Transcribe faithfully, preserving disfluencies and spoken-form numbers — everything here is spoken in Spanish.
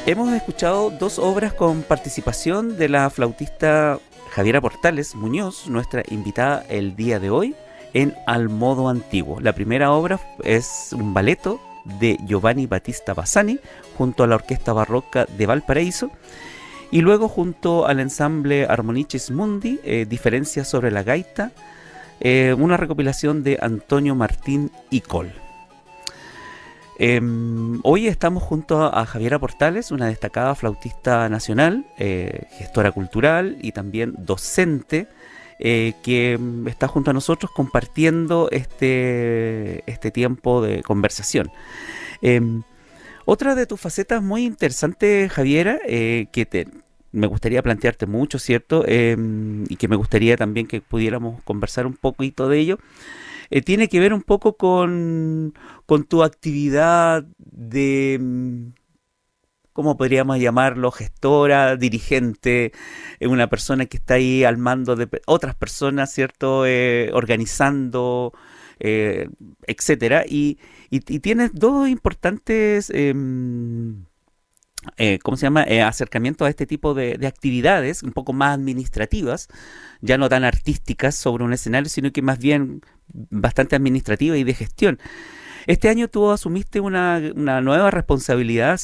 Hemos escuchado dos obras con participación de la flautista Javiera Portales Muñoz, nuestra invitada el día de hoy, en Al modo antiguo. La primera obra es un balleto de Giovanni Battista Bassani junto a la Orquesta Barroca de Valparaíso, y luego junto al ensamble Harmonices Mundi, eh, Diferencias sobre la gaita, eh, una recopilación de Antonio Martín y Col. Eh, hoy estamos junto a, a Javiera Portales, una destacada flautista nacional, eh, gestora cultural y también docente, eh, que está junto a nosotros compartiendo este, este tiempo de conversación. Eh, otra de tus facetas muy interesantes, Javiera, eh, que te, me gustaría plantearte mucho, ¿cierto? Eh, y que me gustaría también que pudiéramos conversar un poquito de ello. Eh, tiene que ver un poco con, con tu actividad de, ¿cómo podríamos llamarlo? Gestora, dirigente, eh, una persona que está ahí al mando de pe- otras personas, ¿cierto? Eh, organizando, eh, etcétera. Y, y, y tienes dos importantes... em, eh, ¿cómo se llama? Eh, acercamiento a este tipo de, de actividades, un poco más administrativas, ya no tan artísticas sobre un escenario, sino que más bien bastante administrativa y de gestión. Este año tú asumiste una, una nueva responsabilidad,